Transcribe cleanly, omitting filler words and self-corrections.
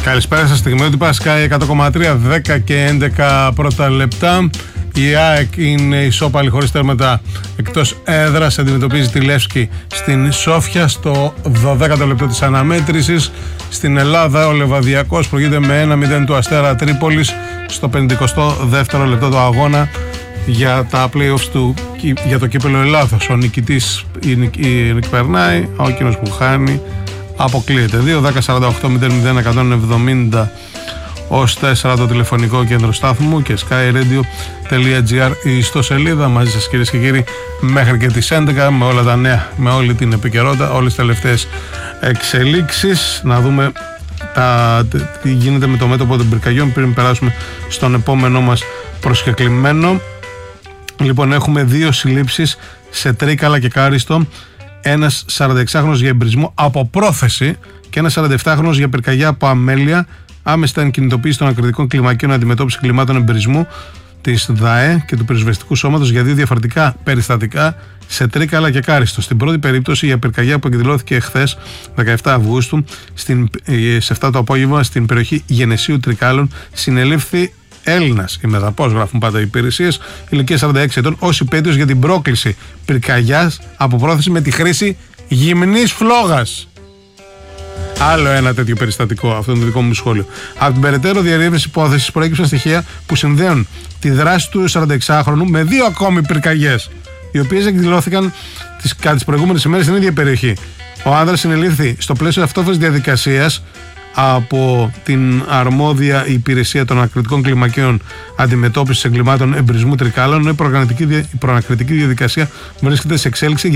Καλησπέρα σας, στιγμιότυπα Sky 100,3, 10 και 11 πρώτα λεπτά. Η ΑΕΚ είναι ισόπαλη χωρίς τέρματα εκτός έδρας, αντιμετωπίζει τη Λεύσκη στην Σόφια στο 12ο λεπτό της αναμέτρησης. Στην Ελλάδα ο Λεβαδιακός προηγείται με 1-0 του Αστέρα Τρίπολης στο 52ο λεπτό του αγώνα για τα play-offs για το κύπελλο Ελλάδος. Ο νικητής περνάει, ο εκείνος που χάνει αποκλείεται. 2-10-48-00-170 ως 4 το τηλεφωνικό κέντρο στάθμου και skyradio.gr η ιστοσελίδα. Μαζί σας κυρίες και κύριοι μέχρι και τις 11 με όλα τα νέα, με όλη την επικαιρότητα, όλες τις τελευταίες εξελίξεις. Να δούμε τι γίνεται με το μέτωπο των πυρκαγιών πριν περάσουμε στον επόμενό μας προσκεκλημένο. Λοιπόν, έχουμε 2 συλλήψεις σε Τρίκαλα και Κάριστο. Ένας 46χρονος για εμπρισμό από πρόθεση και ένας 47χρονος για πυρκαγιά από αμέλεια. Άμεσα ήταν κινητοποίηση των ακριτικών κλιμακίων αντιμετώπιση κλιμάτων εμπρισμού της ΔΑΕ και του πυροσβεστικού σώματος για 2 διαφορετικά περιστατικά σε Τρίκαλα και Κάριστο. Στην πρώτη περίπτωση για πυρκαγιά που εκδηλώθηκε χθες 17 Αυγούστου σε 7 το απόγευμα στην περιοχή Γενεσίου Τρικάλων, συνελήφθη Έλληνας, η Μεδαπός γράφουν πάντα οι υπηρεσίες, ηλικία 46 ετών, ως υπέτειος για την πρόκληση πυρκαγιάς από πρόθεση με τη χρήση γυμνής φλόγας. Άλλο ένα τέτοιο περιστατικό, αυτό είναι το δικό μου σχόλιο. Από την περαιτέρω διερεύνηση υπόθεσης προέκυψαν στοιχεία που συνδέουν τη δράση του 46χρονου με 2 ακόμη πυρκαγιές, οι οποίες εκδηλώθηκαν κατά τις προηγούμενες ημέρες στην ίδια περιοχή. Ο άνδρας συνελήφθη στο πλαίσιο αυτόφωνης διαδικασίας από την αρμόδια υπηρεσία των ακριτικών κλιμακίων αντιμετώπισης εγκλημάτων εμπρισμού Τρικάλων, ενώ η προανακριτική διαδικασία βρίσκεται σε εξέλιξη